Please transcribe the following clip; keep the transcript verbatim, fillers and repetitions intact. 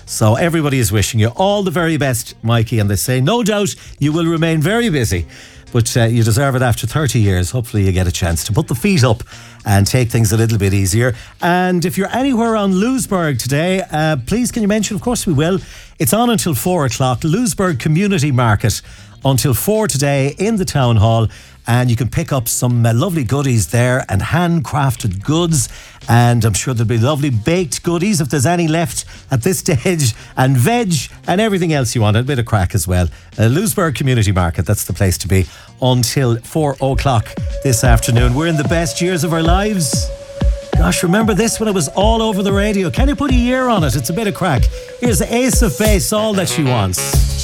So everybody is wishing you all the very best, Mikey, and they say no doubt you will remain very busy. But uh, you deserve it after thirty years. Hopefully you get a chance to put the feet up and take things a little bit easier. And if you're anywhere on Lewisburg today, uh, please can you mention, of course we will, it's on until four o'clock, Lewisburg Community Market until four today in the Town Hall. And you can pick up some uh, lovely goodies there and handcrafted goods. And I'm sure there'll be lovely baked goodies if there's any left at this stage. And veg and everything else you want. A bit of crack as well. Uh, Lewisburg Community Market, that's the place to be until four o'clock this afternoon. We're in the best years of our lives. Gosh, remember this when it was all over the radio? Can you put a year on it? It's a bit of crack. Here's Ace of Base, All That She Wants.